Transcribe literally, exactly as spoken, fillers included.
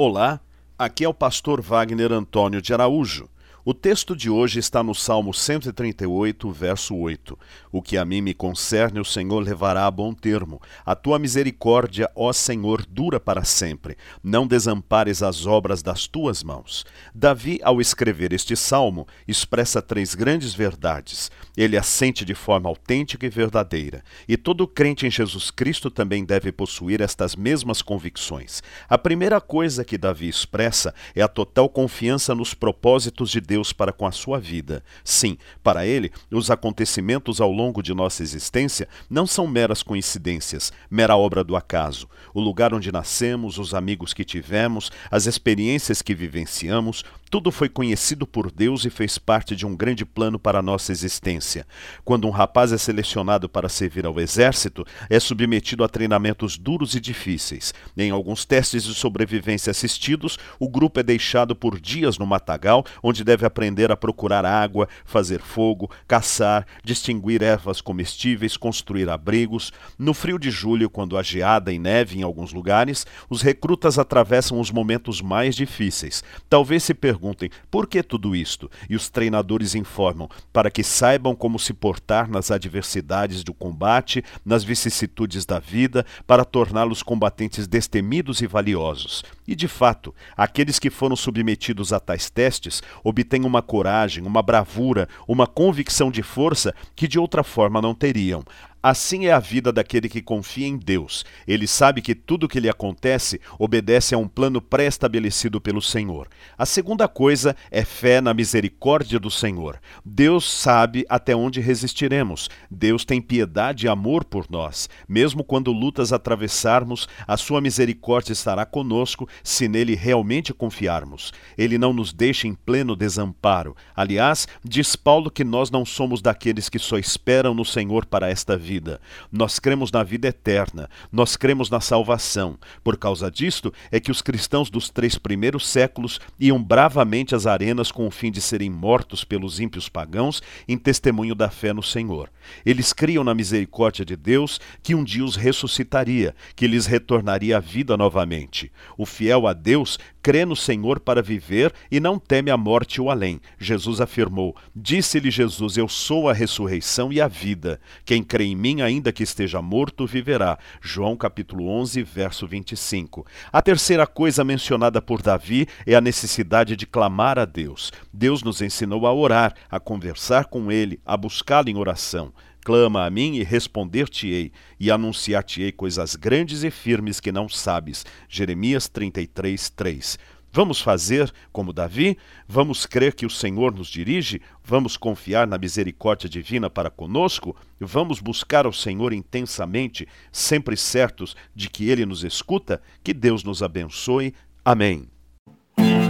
Olá, aqui é o pastor Wagner Antônio de Araújo. O texto de hoje está no Salmo cento e trinta e oito, verso oito. O que a mim me concerne, o Senhor levará a bom termo. A tua misericórdia, ó Senhor, dura para sempre. Não desampares as obras das tuas mãos. Davi, ao escrever este salmo, expressa três grandes verdades. Ele as sente de forma autêntica e verdadeira. E todo crente em Jesus Cristo também deve possuir estas mesmas convicções. A primeira coisa que Davi expressa é a total confiança nos propósitos de Deus. Deus para com a sua vida. Sim, para ele, os acontecimentos ao longo de nossa existência não são meras coincidências, mera obra do acaso. O lugar onde nascemos, os amigos que tivemos, as experiências que vivenciamos, tudo foi conhecido por Deus e fez parte de um grande plano para a nossa existência. Quando um rapaz é selecionado para servir ao exército, é submetido a treinamentos duros e difíceis. Em alguns testes de sobrevivência assistidos, o grupo é deixado por dias no matagal, onde deve aprender a procurar água, fazer fogo, caçar, distinguir ervas comestíveis, construir abrigos. No frio de julho, quando há geada e neve em alguns lugares, os recrutas atravessam os momentos mais difíceis. Talvez se perguntem por que tudo isto? E os treinadores informam para que saibam como se portar nas adversidades do combate, nas vicissitudes da vida, para torná-los combatentes destemidos e valiosos. E, de fato, aqueles que foram submetidos a tais testes obtêm uma coragem, uma bravura, uma convicção de força que de outra forma não teriam. Assim é a vida daquele que confia em Deus. Ele sabe que tudo o que lhe acontece obedece a um plano pré-estabelecido pelo Senhor. A segunda coisa é fé na misericórdia do Senhor. Deus sabe até onde resistiremos. Deus tem piedade e amor por nós. Mesmo quando lutas atravessarmos, a sua misericórdia estará conosco se nele realmente confiarmos. Ele não nos deixa em pleno desamparo. Aliás, diz Paulo que nós não somos daqueles que só esperam no Senhor para esta vida. Vida. Nós cremos na vida eterna, nós cremos na salvação. Por causa disto é que os cristãos dos três primeiros séculos iam bravamente às arenas com o fim de serem mortos pelos ímpios pagãos em testemunho da fé no Senhor. Eles criam na misericórdia de Deus que um dia os ressuscitaria, que lhes retornaria a vida novamente. O fiel a Deus crê no Senhor para viver e não teme a morte e o além. Jesus afirmou, disse-lhe Jesus, eu sou a ressurreição e a vida. Quem crê em mim, ainda que esteja morto, viverá. João capítulo onze, verso vinte e cinco. A terceira coisa mencionada por Davi é a necessidade de clamar a Deus. Deus nos ensinou a orar, a conversar com Ele, a buscá-lo em oração. Clama a mim e responder-te-ei, e anunciar-te-ei coisas grandes e firmes que não sabes. Jeremias trinta e três, três. Vamos fazer como Davi? Vamos crer que o Senhor nos dirige? Vamos confiar na misericórdia divina para conosco? Vamos buscar ao Senhor intensamente, sempre certos de que Ele nos escuta? Que Deus nos abençoe. Amém.